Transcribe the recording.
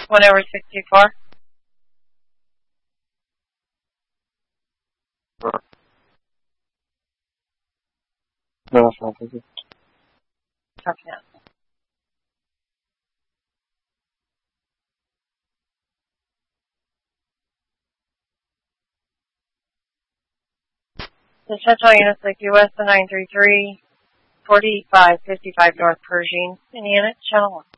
1/64. No, that's not thank you. Copy that. The Central units like US 933, 4555 North Pershing, Indiana, Channel 1.